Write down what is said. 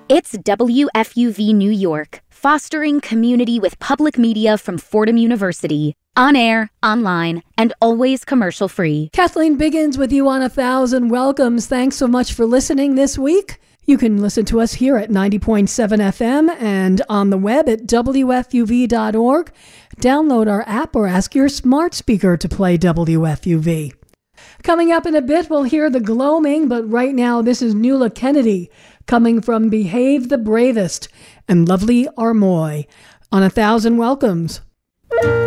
It's WFUV New York, fostering community with public media from Fordham University. On air, online, and always commercial-free. Kathleen Biggins with you on 1,000 Welcomes. Thanks so much for listening this week. You can listen to us here at 90.7 FM and on the web at WFUV.org. Download our app or ask your smart speaker to play WFUV. Coming up in a bit, we'll hear the gloaming, but right now this is Nuala Kennedy coming from Behave the Bravest and Lovely Armoy on 1,000 Welcomes.